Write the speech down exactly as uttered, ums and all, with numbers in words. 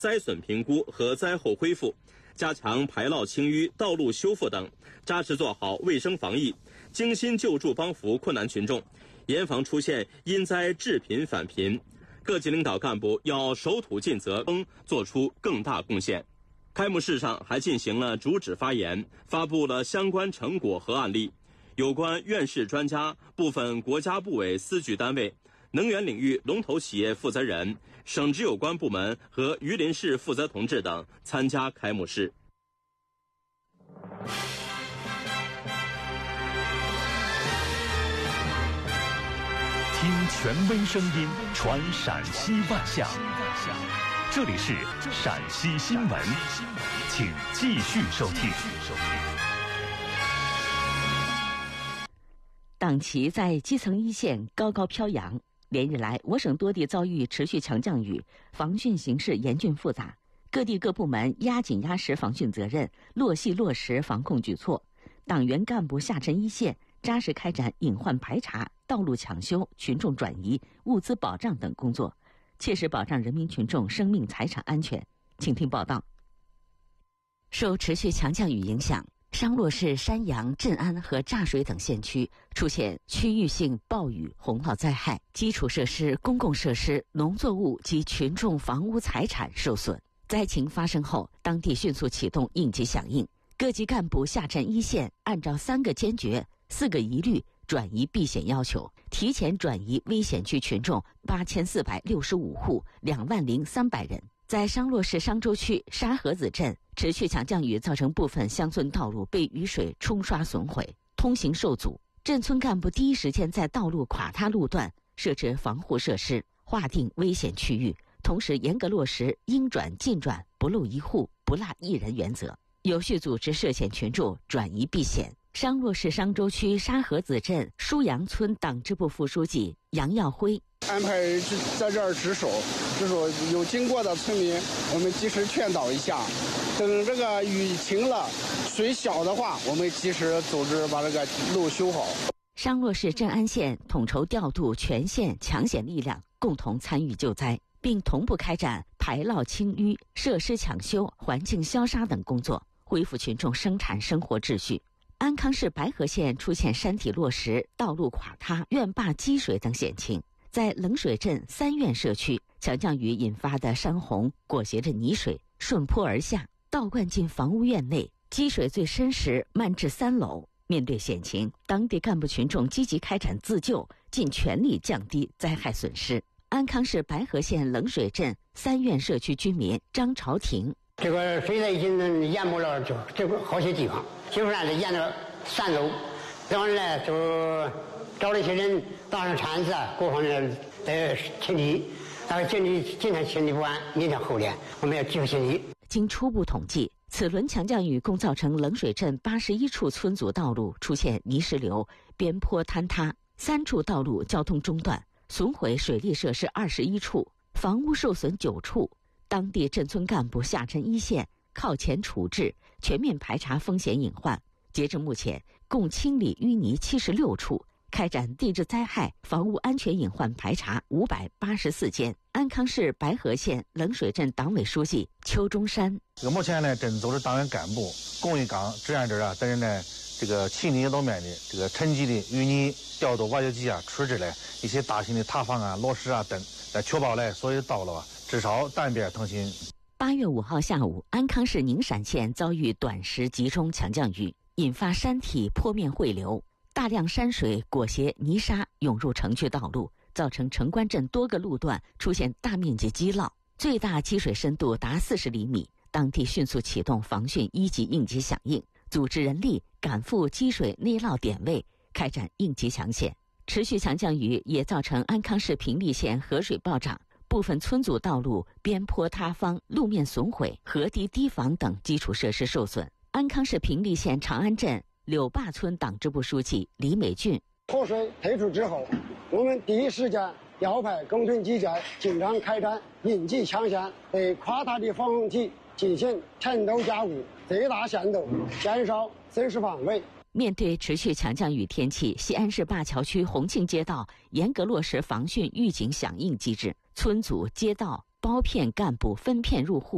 灾损评估和灾后恢复，加强排涝清淤、道路修复等，扎实做好卫生防疫，精心救助帮扶困难群众，严防出现因灾致贫返贫。各级领导干部要守土尽责，做出更大贡献。开幕式上还进行了主旨发言，发布了相关成果和案例。有关院士专家、部分国家部委司局单位、能源领域龙头企业负责人、省直有关部门和榆林市负责同志等参加开幕式。 听权威声音，传陕西万象。这里是陕西新闻，请继续收听。 党旗在基层一线高高飘扬。连日来，我省多地遭遇持续强降雨，防汛形势严峻复杂，各地各部门压紧压实防汛责任，落细落实防控举措。党员干部下沉一线，扎实开展隐患排查、道路抢修、群众转移、物资保障等工作，切实保障人民群众生命财产安全。请听报道。受持续强降雨影响，商洛市山阳、镇安和柞水等县区出现区域性暴雨洪涝灾害，基础设施、公共设施、农作物及群众房屋财产受损。灾情发生后，当地迅速启动应急响应，各级干部下沉一线，按照三个坚决、四个一律转移避险要求，提前转移危险区群众八千四百六十五户，两万零三百人。在商洛市商州区沙河子镇，持续强降雨造成部分乡村道路被雨水冲刷损毁，通行受阻。镇村干部第一时间在道路垮塌路段设置防护设施，划定危险区域，同时严格落实应转尽转、不漏一户、不落一人原则，有序组织涉险群众转移避险。商洛市商州区沙河子镇舒阳村党支部副书记杨耀辉安排在这儿值守，就说有经过的村民，我们及时劝导一下。等这个雨停了，水小的话，我们及时组织把这个路修好。 商洛市镇安县统筹调度全县抢险力量，共同参与救灾，并同步开展排涝清淤、设施抢修、环境消杀等工作，恢复群众生产生活秩序。安康市白河县出现山体落石、道路垮塌、院坝积水等险情。在冷水镇三院社区，强降雨引发的山洪裹挟着泥水顺坡而下，倒灌进房屋院内，积水最深时漫至三楼。面对险情，当地干部群众积极开展自救，尽全力降低灾害损失。安康市白河县冷水镇三院社区居民张朝廷： 这个水灾已经淹没了就这个好些地方，基本上是淹了三楼，然后呢就找了一些人搭上铲子，各方面在清理，但是今天今天清理不完，明天后天我们要继续清理。 经初步统计，此轮强降雨共造成冷水镇八十一处村组道路出现泥石流、边坡坍塌，三处道路交通中断，损毁水利设施二十一处，房屋受损九处。当地镇村干部下沉一线，靠前处置，全面排查风险隐患。截至目前，共清理淤泥七十六处，开展地质灾害、房屋安全隐患排查五百八十四件。安康市白河县冷水镇党委书记邱中山： 这个目前呢，镇组织党员干部、供应岗、志愿者啊等人呢，这个清理路面的这个沉积的淤泥，调度挖掘机啊、处置嘞一些大型的塌方啊、落石啊等，来确保嘞所有道路啊至少单边通行。 八月五号下午，安康市宁陕县遭遇短时集中强降雨，引发山体坡面汇流，大量山水裹挟泥沙涌入城区道路，造成城关镇多个路段出现大面积积涝，最大积水深度达四十厘米。当地迅速启动防汛一级应急响应，组织人力赶赴积水内涝点位，开展应急抢险。持续强降雨也造成安康市平利县河水暴涨，部分村组道路边坡塌方、路面损毁、河堤堤防等基础设施受损。安康市平利县长安镇柳坝村党支部书记李美俊： 洪水退出之后，我们第一时间调派工屯机监经常开展应急抢险，对垮塌的防洪堤进行沉斗加固，最大限度减少损失范围。 面对持续强降雨天气，西安市灞桥区洪庆街道严格落实防汛预警响应机制，村组、街道、包片干部分片入户。